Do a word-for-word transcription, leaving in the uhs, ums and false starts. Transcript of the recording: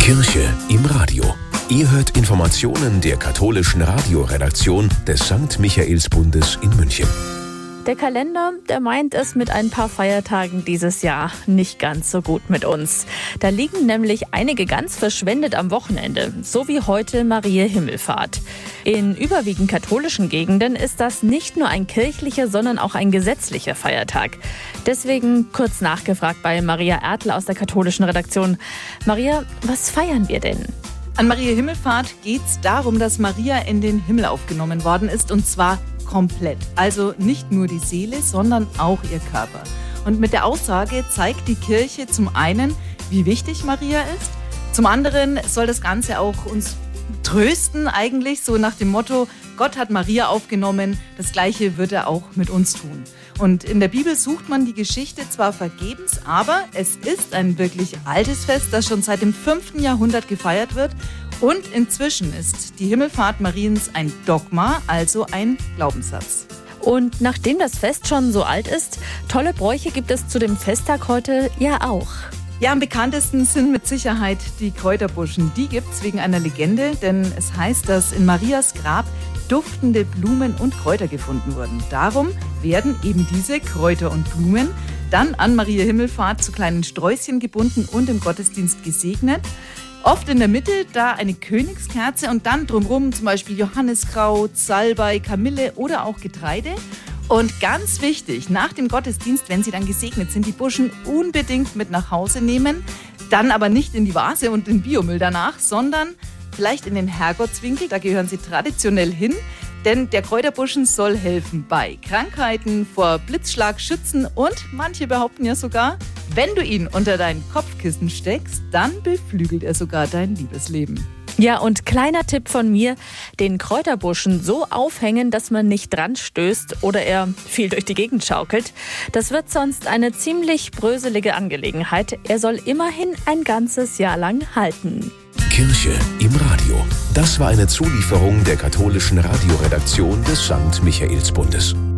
Kirche im Radio. Ihr hört Informationen der katholischen Radioredaktion des Sankt Michaelsbundes in München. Der Kalender, der meint es mit ein paar Feiertagen dieses Jahr nicht ganz so gut mit uns. Da liegen nämlich einige ganz verschwendet am Wochenende, so wie heute Mariä Himmelfahrt. In überwiegend katholischen Gegenden ist das nicht nur ein kirchlicher, sondern auch ein gesetzlicher Feiertag. Deswegen kurz nachgefragt bei Maria Ertl aus der katholischen Redaktion. Maria, was feiern wir denn? An Mariä Himmelfahrt geht es darum, dass Maria in den Himmel aufgenommen worden ist, und zwar komplett. Also nicht nur die Seele, sondern auch ihr Körper. Und mit der Aussage zeigt die Kirche zum einen, wie wichtig Maria ist. Zum anderen soll das Ganze auch uns trösten eigentlich, so nach dem Motto, Gott hat Maria aufgenommen, das Gleiche wird er auch mit uns tun. Und in der Bibel sucht man die Geschichte zwar vergebens, aber es ist ein wirklich altes Fest, das schon seit dem fünften Jahrhundert gefeiert wird. Und inzwischen ist die Himmelfahrt Mariens ein Dogma, also ein Glaubenssatz. Und nachdem das Fest schon so alt ist, tolle Bräuche gibt es zu dem Festtag heute ja auch. Ja, am bekanntesten sind mit Sicherheit die Kräuterbuschen. Die gibt's wegen einer Legende, denn es heißt, dass in Marias Grab duftende Blumen und Kräuter gefunden wurden. Darum werden eben diese Kräuter und Blumen dann an Mariä Himmelfahrt zu kleinen Sträußchen gebunden und im Gottesdienst gesegnet. Oft in der Mitte da eine Königskerze und dann drumherum zum Beispiel Johanniskraut, Salbei, Kamille oder auch Getreide. Und ganz wichtig, nach dem Gottesdienst, wenn sie dann gesegnet sind, die Buschen unbedingt mit nach Hause nehmen. Dann aber nicht in die Vase und den Biomüll danach, sondern vielleicht in den Herrgottswinkel, da gehören sie traditionell hin. Denn der Kräuterbuschen soll helfen bei Krankheiten, vor Blitzschlag schützen und manche behaupten ja sogar, wenn du ihn unter dein Kopfkissen steckst, dann beflügelt er sogar dein Liebesleben. Ja, und kleiner Tipp von mir, den Kräuterbuschen so aufhängen, dass man nicht dran stößt oder er viel durch die Gegend schaukelt. Das wird sonst eine ziemlich bröselige Angelegenheit. Er soll immerhin ein ganzes Jahr lang halten. Kirche im Radio. Das war eine Zulieferung der katholischen Radioredaktion des Sankt Michaelsbundes.